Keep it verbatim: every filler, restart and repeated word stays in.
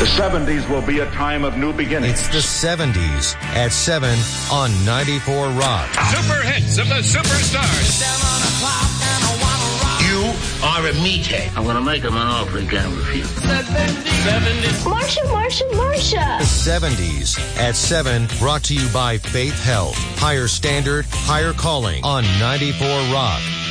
The seventies will be a time of new beginnings. It's the seventies at seven on ninety-four Rock. Super hits of the superstars. You are a meathead. I'm going to make him an offer he can't refuse. seventies. Marcia, Marcia, Marcia. The seventies at seven, brought to you by Faith Health. Higher standard, higher calling on ninety-four Rock.